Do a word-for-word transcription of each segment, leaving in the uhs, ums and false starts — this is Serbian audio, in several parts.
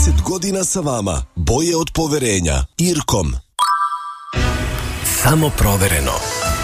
deset godina sa vama, boje od poverenja. Irkom. Samo provereno.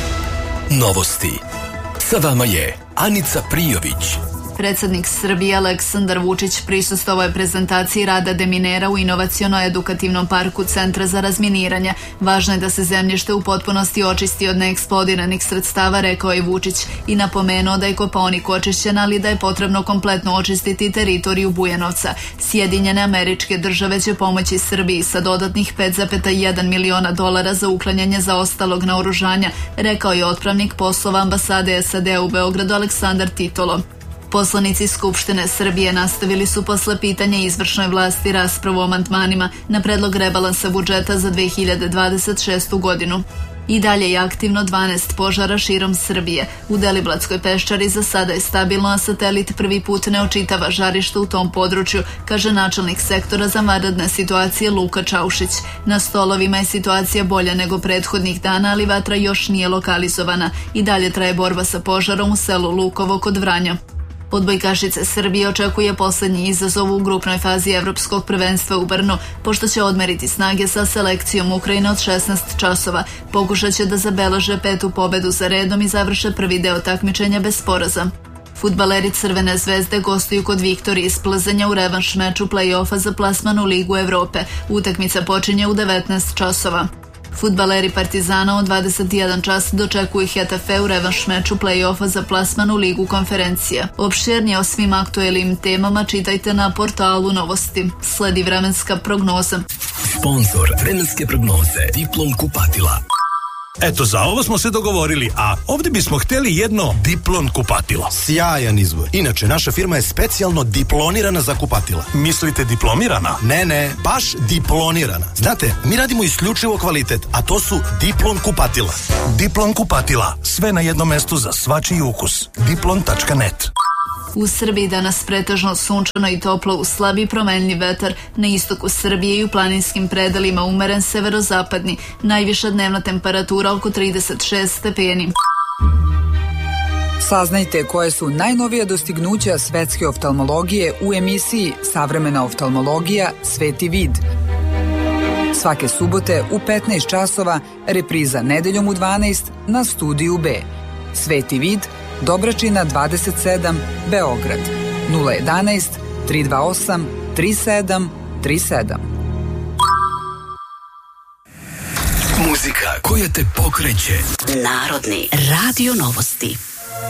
Novosti. Sa vama je Anica Prijović. Predsednik Srbije Aleksandar Vučić prisustvovao je prezentaciji rada deminera u inovaciono-edukativnom parku Centra za razminiranje. Važno je da se zemljište u potpunosti očisti od neeksplodiranih sredstava, rekao je Vučić i napomenuo da je Kopaonik očišćen, ali da je potrebno kompletno očistiti teritoriju Bujanovca. Sjedinjene Američke Države će pomoći Srbiji sa dodatnih pet zarez jedan miliona dolara za uklanjanje zaostalog naoružanja, rekao je otpravnik poslova ambasade S A D u Beogradu Aleksandar Titolo. Poslanici Skupštine Srbije nastavili su posle pitanja izvršnoj vlasti raspravu o amandmanima na predlog rebalansa budžeta za dve hiljade dvadeset šestu godinu. I dalje je aktivno dvanaest požara širom Srbije. U Deliblatskoj peščari za sada je stabilno, a satelit prvi put ne očitava žarište u tom području, kaže načelnik sektora za vanredne situacije Luka Čaušić. Na stolovima je situacija bolja nego prethodnih dana, ali vatra još nije lokalizovana. I dalje traje borba sa požarom u selu Lukovo kod Vranja. Odbojkašice Srbije očekuje poslednji izazov u grupnoj fazi Evropskog prvenstva u Brnu, pošto će odmeriti snage sa selekcijom Ukrajine od šesnaest časova. Pokušat će da zabeleže petu pobedu za redom i završe prvi deo takmičenja bez poraza. Fudbaleri Crvene zvezde gostuju kod Viktorije iz Plzanja u revanš meču play-offa za plasman u Ligu Evrope. Utakmica počinje u devetnaest časova. Fudbaleri Partizana od dvadeset jedan čas dočekuju Hetafe u revanš meču play-offa za plasman u Ligu konferencija. Opširnije o svim aktuelnim temama čitajte na portalu Novosti. Sledi vremenska prognoza. Sponzor vremenske prognoze Diplom kupatila. Eto, za ovo smo se dogovorili, a ovdje bismo htjeli jedno Diplon kupatilo. Sjajan izbor. Inače, naša firma je specijalno diplonirana za kupatila. Mislite diplomirana? Ne, ne, baš diplonirana. Znate, mi radimo isključivo kvalitet, a to su Diplon kupatila. Diplon kupatila. Sve na jednom mestu za svačiji ukus. diplon tačka net. U Srbiji danas pretežno sunčano i toplo uz slabi promenljiv vetar. Na istoku Srbije i u planinskim predelima umeren severozapadni. Najviša dnevna temperatura oko trideset šest stepeni. Saznajte koje su najnovija dostignuća svetske oftalmologije u emisiji Savremena oftalmologija Sveti vid. Svake subote u petnaest časova, repriza nedeljom u dvanaest na Studiju B. Sveti vid, Dobračina dvadeset sedam, Beograd, nula jedan tri dva osam tri sedam tri sedam. Muzika koja te pokreće. Narodni radio novosti.